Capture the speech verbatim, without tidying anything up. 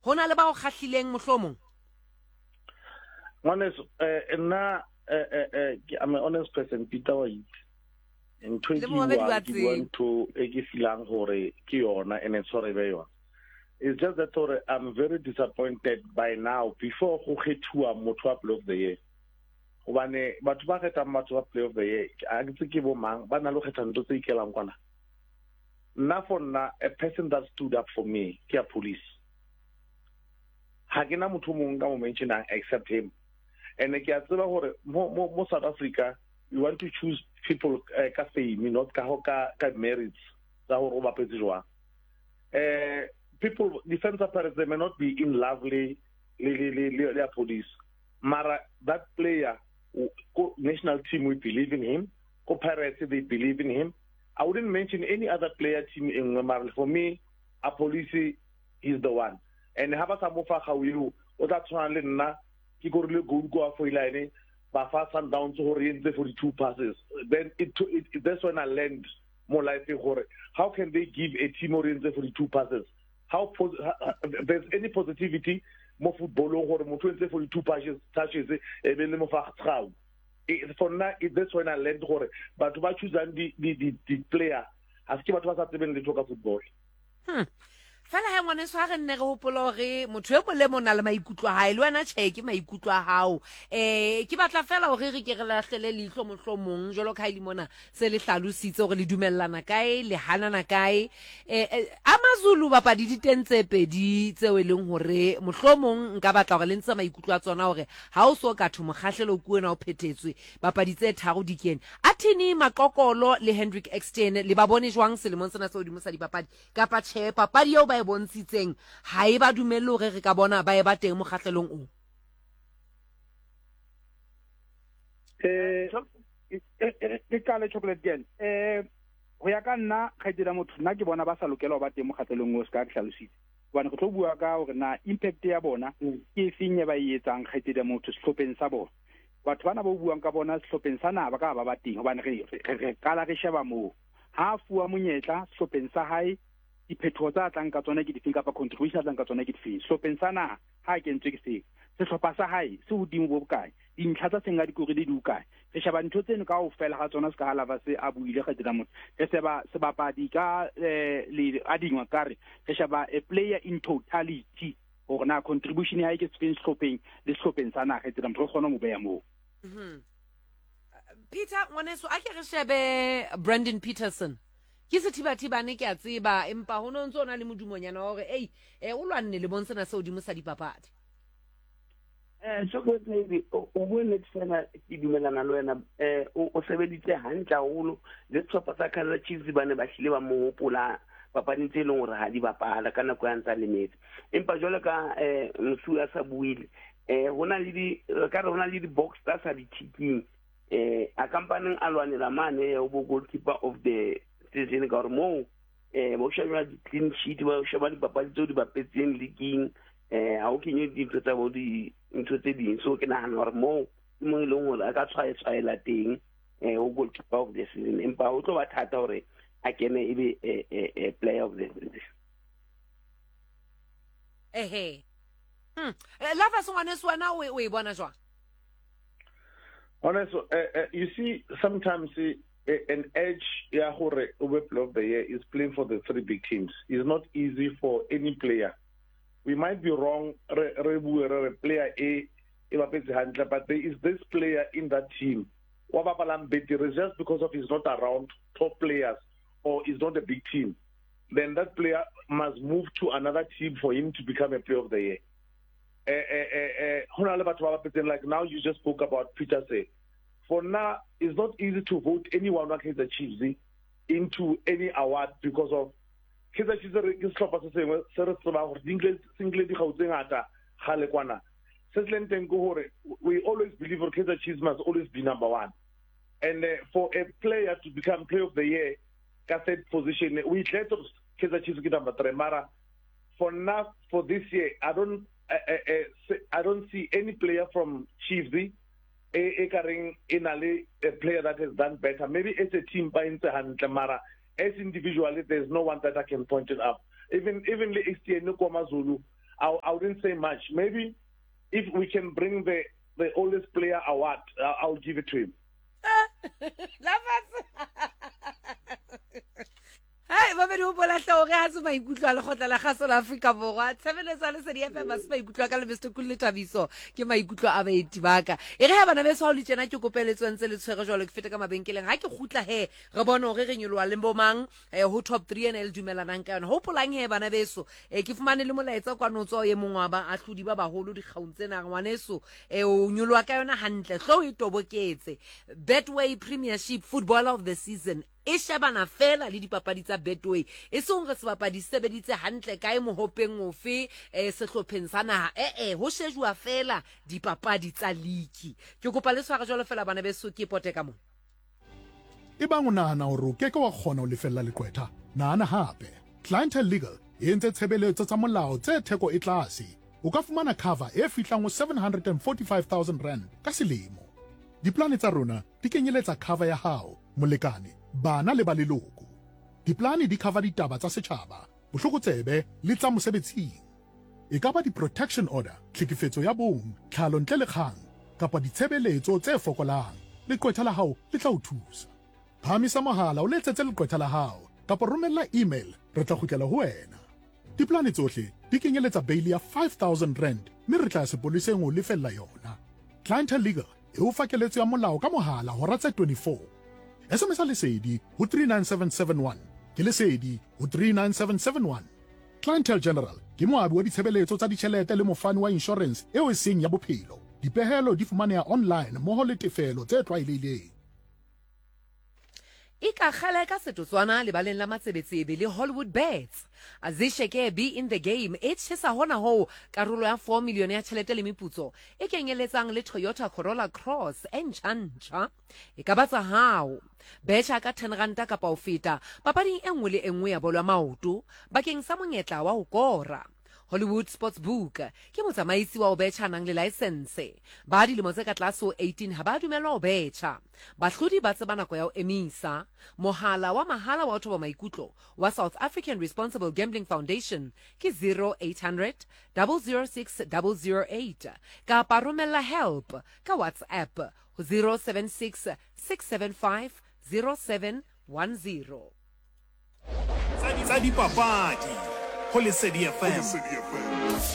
hona le ba o khahlileng mohlomong? Honest, uh, na uh, I'm an honest person, Peter White. In twenty-one, you want to egifilang hore kiona and it's sorry very. It's just that or, I'm very disappointed by now. Before who hit to a motor play of the year. When a but back at a motor play of the year, I get to give a man, but I look at and to take a long one. Now for now, a person that stood up for me, care police. Hagina Mutumunga mention except him. And again, more South Africa, you want to choose people, cafe, not Kahoka, merits, Zahoroba Petizwa. People, defense apparatus, they may not be in lovely, their police. Mara, that player, national team, we believe in him. Co-pirates, they believe in him. I wouldn't mention any other player team in Mara. For me, a police is the one. And how about Samofa, how you, or that's one, he go to go for Ilani, but fast and down to oriented for the two passes. Then it, it, it that's when I learned more likely. How can they give a team oriented for the two passes? How pos- there's any positivity more football or more twenty for the two passes touches a minimum of for now that's when I learned horror. But what choose the the the, the player as to what was happening in the football. Hmm. Fela ha ngwane so ha re nne re hopola hore motho e mole mona le maikutlo ha e le wena che ke maikutlo a hao eh ke batla fela hore re ke re lahlele leihlo mohlomong jolo ka ile mona se le hlalositse hore le dumellana kae le hanana kae eh amazulu bapa di ditentse pedi tseo e leng hore mohlomong nka batla hore le ntse maikutlo a tsona hore ha o so ka thu mokgahlelo kuena o phethetswe bapa di tse tharo di kene athini Maqokolo le Hendrik Extend le ba bone jwang selemong sena se odimo sa dipapadi kapa che papadi yo ba e bontshitseng ha e ba dumelle hore re ka bona ba e ba teng mo kgahlelong o eh e ka le chocolate girl eh ho ya ka nna kgaitela motho nna ke bona ba sa lokela ba teng mo kgahlelong o ska hlalositse bana go tlo bua ka hore na impact ya bona ke efeng ba e etsang kgaitela motho sehlopeng sa bona batho bana ba buang ka bona sehlopeng sa na ba ka ba ba teng hobane re kala re sheba mo ha fuwa monyetla sehlopeng sa hae diphetho tsa tlang ka tsona ke difeng kapa contribution tlang ka tsona ke difeng sehlopeng sa na ha ke ntse ke se sehlopha sa hae se hodimo bo bokae dintlha tsa senga di kore le di ukae re sheba ntho tseno ka ofela ga tsona se ka hala ba se a buile ga tsela motho re seba se bapadi ka le a dingwa kare re sheba a player in totality hore na contribution ya ke se sehlopeng le sehlopeng sa na ga tsela motho gona mo beya mo mhm Peter ngwaneso a ke re shebe Brandon Peterson ke se thiba thiba ne ke a tseba empa ho no ntse ona le modumonyana hore ei e o lwanne le bonsena se odimo sa dipapadi eh so go maybe o bone tsena ke dumelana le wena eh o sebeditse hantle haholo le tsopa tsa Kaizer Chiefs bane ba hlile ba mo hopola papadi tse leng hore ha di bapala ka nako ya ntsa le metse empa jole ka eh msu ya sa buile eh hona le di ka re hona le di box stars a di ticking eh a company alwanela mane o bo goalkeeper of the season ka mo eh mo shaba di clean sheet ba shaba di papadi tso di bapetseng leaking eh ha o kenye di tsa bo di ntho tse ding so ke nahana hore mo mo ile ngwe a ka tshwae tshwaela teng eh o goalkeeper of the season empa o tlo ba thata hore a kene e be a player of the season eh eh hm lava songwane swana we we bona jwa honest uh, you see sometimes uh, an edge yeah hore player of the year is playing for the three big teams. It's not easy for any player. We might be wrong re, re, re, re player A but there is this player in that team just because of he's not around top players or is not a big team, then that player must move to another team for him to become a player of the year. Uh, uh, uh, like now you just spoke about Peter say. For now, it's not easy to vote anyone like Kaizer Chiefs into any award because of Kaizer Chiefs is stop as saying sir single single di gauteng ata gale kwana se se lenteng go hore we always believe that Kaizer Chiefs must always be number one, and uh, for a player to become player of the year ka third position we let Kaizer Chiefs get number three mara for now for this year I don't I, I, I don't see any player from Chiefs a a player that has done better. Maybe as a team by Mara, as individually, there's no one that I can point it up. Even even the Estienne Kwamazulu, I, I wouldn't say much. Maybe if we can bring the, the oldest player award, uh, I'll give it to him. Hai ba bedi hopola hle re ha se maikutlo a lekgotla la gaso la Afrika Borwa tshebeletso le se di F M a se maikutlo ka le Mister Kulle Tabiso ke maikutlo a baeti baka e re ha bana be sa ho litjena ke kopeletso ntse le tshwere jwalo ke fete ka mabenkeleng ha ke khutla he re bone hore re nyolwa le bomang ho top three ene le dumelanang ka yona hopolang he bana beso ke fumane le molaetsa kwa notso ye mongwa ba a hlodi ba baholo di kgauntshe na ngwaneso e o nyolwa ka yona hantle hlo e toboketse Betway Premiership Footballer of the Season e shebana fela le dipapadi tsa Betway e song re se bapadi sebeditse hantle kae mohopeng ofe e sehlopheng sa naha e e ho shejwa fela dipapadi tsa league ke kopa le swara jwalo fela bana beso ke pote ka mo e bang o nahana hore o keke wa kgona ho lefella leqwetha nahana hape Clientele Legal e entse tshebeletso tsa molao tse theko e tlase o ka fumana cover e fihlang ho seven hundred forty-five thousand rand ka selemo diplane tsa rona di kenyeletsa cover ya hao molekane bana le ba leloko diplane di cover ditaba tsa setjhaba bohlokotsebe le tsa mosebetsing e ka ba di-protection order tlhekefetso ya bong tlhalo ntle le kgang kapa ditshebeletso tse fokolang leqwetha la hao le tla o thusa phamisa mohala o letsetse leqwetha la hao kapa romella email re tla kgutlela ho wena diplane tsohle di kenyeletsa bail ya five thousand rand mme re tla sepoliseng o lefella yona Clientele Legal e o fa keletso ya molao ka mohala hora tse twenty-four S M S lesedi ho three nine seven seven one ke lesedi ho three nine seven seven one Clientele General ke moabi wa ditshebeletso tsa ditjhelete le mofani wa insurance eo e seng ya bophelo dipehelo di fumaneha online moho le tefelo tse tlwaelehileng Ika khale ka setotswana le baleng la matsebetsebe le Hollywood Bets azisheke be in the game e tshisa hona ho karolo ya four million ya tjhelete le meputso e kenyeletsang le Toyota Corolla Cross e ntjha e ka batsa hao betjha ka ten ranta kapa ho feta papading e nngwe le enngwe ya bolo ya maoto bakeng sa monyetla wa ho kora Hollywood Sportsbook ke motsamaisi wa ho betjha nang le license ba dilemo tse ka tlase ho eighteen ha ba dumelwa ho betjha bahlodi ba tseba nako ya ho emisa mohala wa mahala wa ho thoba maikutlo wa South African Responsible Gambling Foundation ke zero eight hundred zero zero six zero zero eight ka paromella help ka WhatsApp ho zero seven six six seven five zero seven one zero Sadi papadi Holy City F M